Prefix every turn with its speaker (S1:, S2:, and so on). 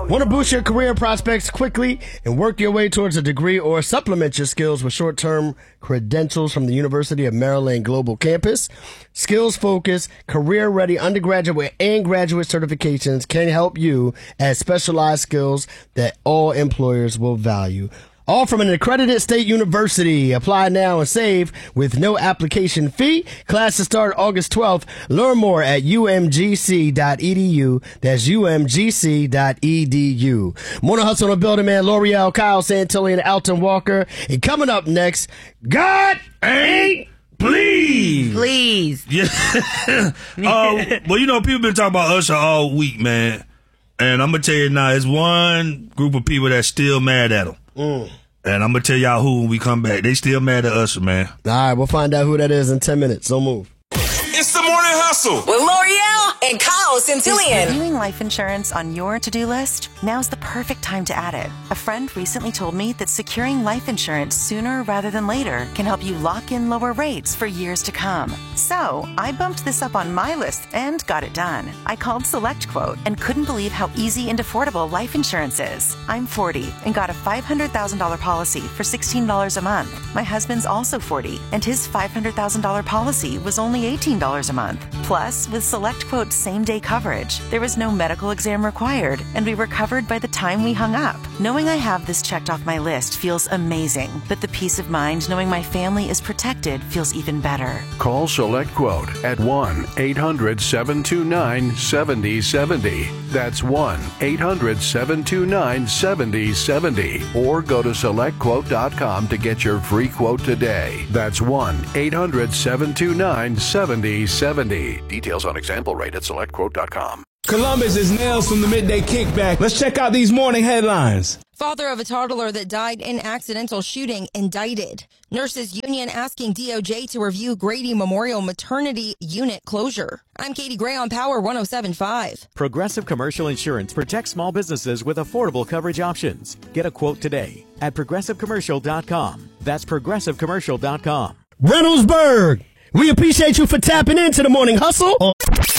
S1: Want to boost your career prospects quickly and work your way towards a degree or supplement your skills with short-term credentials from the University of Maryland Global Campus? Skills-focused, career-ready undergraduate and graduate certifications can help you add specialized skills that all employers will value. All from an accredited state university. Apply now and save with no application fee. Classes start August 12th. Learn more at umgc.edu. That's umgc.edu. Morning Hustle on the building, man. L'Oreal, Kyle Santilli, and Alton Walker. And coming up next, God ain't please.
S2: Please.
S3: Yeah. Well, you know, people been talking about Usher all week, man. And I'm going to tell you now, it's one group of people that's still mad at him. And I'm going to tell y'all who when we come back. They still mad at Usher, man.
S1: All right, we'll find out who that is in 10 minutes. Don't move.
S4: It's the Morning Hustle
S5: with L'Oreal and Kyle Santillian.
S6: Is reviewing life insurance on your to-do list? Now's the perfect time to add it. A friend recently told me that securing life insurance sooner rather than later can help you lock in lower rates for years to come. So I bumped this up on my list and got it done. I called SelectQuote and couldn't believe how easy and affordable life insurance is. I'm 40 and got a $500,000 policy for $16 a month. My husband's also 40 and his $500,000 policy was only $18 a month. Plus, with SelectQuote's same-day coverage, there was no medical exam required, and we were covered by the time we hung up. Knowing I have this checked off my list feels amazing, but the peace of mind knowing my family is protected feels even better.
S7: Call SelectQuote at 1-800-729-7070. That's 1-800-729-7070. Or go to SelectQuote.com to get your free quote today. That's 1-800-729-7070. Details on example rate at SelectQuote.com.
S8: Columbus is Nels from the Midday Kickback. Let's check out these morning headlines.
S9: Father of a toddler that died in accidental shooting indicted. Nurses Union asking DOJ to review Grady Memorial Maternity Unit closure. I'm Katie Gray on Power 107.5.
S10: Progressive Commercial Insurance protects small businesses with affordable coverage options. Get a quote today at ProgressiveCommercial.com. That's ProgressiveCommercial.com.
S1: Reynoldsburg, we appreciate you for tapping into the Morning Hustle.